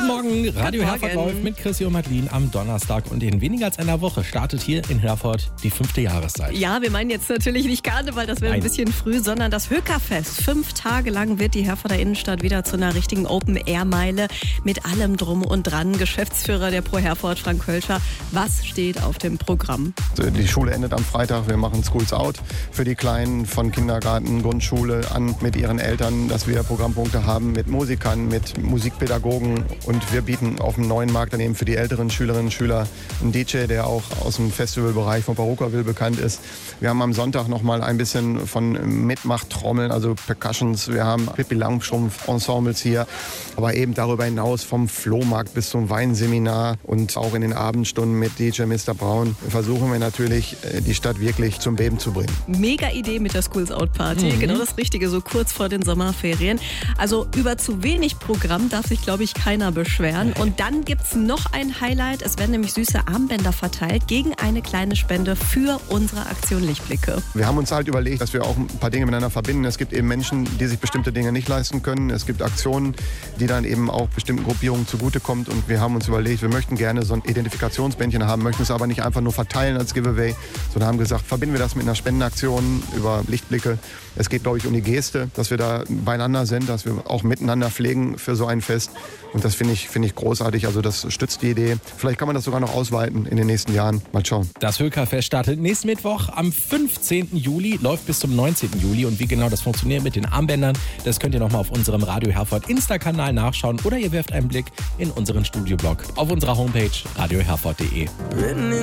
Guten Morgen, Radio Guten Herford Morgen. läuft mit Chrissy und Madeline am Donnerstag und in weniger als einer Woche startet hier in Herford die 5. Jahreszeit. Ja, wir meinen jetzt natürlich nicht Karneval, das wäre ein Nein. bisschen früh, sondern das Höckerfest. 5 Tage lang wird die Herforder Innenstadt wieder zu einer richtigen Open-Air-Meile mit allem drum und dran. Geschäftsführer der Pro Herford, Frank Kölscher, was steht auf dem Programm? Die Schule endet am Freitag. Wir machen Schools Out für die Kleinen von Kindergarten, Grundschule an mit ihren Eltern, dass wir Programmpunkte haben mit Musikern, mit Musikpädagogen. Und wir bieten auf dem neuen Markt daneben für die älteren Schülerinnen und Schüler einen DJ, der auch aus dem Festivalbereich von Perukaville bekannt ist. Wir haben am Sonntag noch mal ein bisschen von Mitmachtrommeln, also Percussions. Wir haben Pippi Langstrumpf-Ensembles hier. Aber eben darüber hinaus vom Flohmarkt bis zum Weinseminar und auch in den Abendstunden mit DJ Mr. Braun versuchen wir natürlich, die Stadt wirklich zum Beben zu bringen. Mega Idee mit der Schools Out Party. Genau das Richtige, so kurz vor den Sommerferien. Also über zu wenig Programm darf sich, glaube ich, keiner beschweren. Und dann gibt es noch ein Highlight. Es werden nämlich süße Armbänder verteilt gegen eine kleine Spende für unsere Aktion Lichtblicke. Wir haben uns halt überlegt, dass wir auch ein paar Dinge miteinander verbinden. Es gibt eben Menschen, die sich bestimmte Dinge nicht leisten können. Es gibt Aktionen, die dann eben auch bestimmten Gruppierungen zugutekommt. Und wir haben uns überlegt, wir möchten gerne so ein Identifikationsbändchen haben, möchten es aber nicht einfach nur verteilen als Giveaway, sondern haben gesagt, verbinden wir das mit einer Spendenaktion über Lichtblicke. Es geht, glaube ich, um die Geste, dass wir da beieinander sind, dass wir auch miteinander pflegen für so ein Fest. Und das finde ich großartig. Also das stützt die Idee. Vielleicht kann man das sogar noch ausweiten in den nächsten Jahren. Mal schauen. Das Höckerfest startet nächsten Mittwoch am 15. Juli, läuft bis zum 19. Juli. Und wie genau das funktioniert mit den Armbändern, das könnt ihr nochmal auf unserem Radio Herford Insta-Kanal nachschauen oder ihr werft einen Blick in unseren Studioblog auf unserer Homepage radioherford.de.